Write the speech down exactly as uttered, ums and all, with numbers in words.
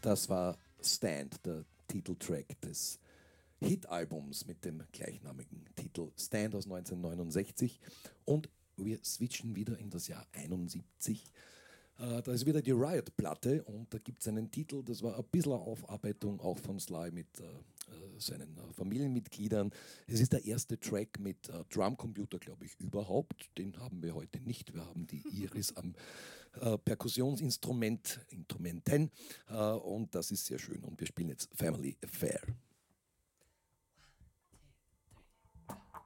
Das war Stand, der Titeltrack des Hit-Albums mit dem gleichnamigen Titel Stand aus neunzehnhundertneunundsechzig. Und wir switchen wieder in das Jahr einundsiebzig. Äh, da ist wieder die Riot-Platte und da gibt es einen Titel, das war ein bisschen eine Aufarbeitung auch von Sly mit äh, seinen äh, Familienmitgliedern. Es ist der erste Track mit äh, Drumcomputer, glaube ich, überhaupt. Den haben wir heute nicht. Wir haben die Iris am äh, Perkussionsinstrument, Instrumenten, äh, und das ist sehr schön. Und wir spielen jetzt Family Affair.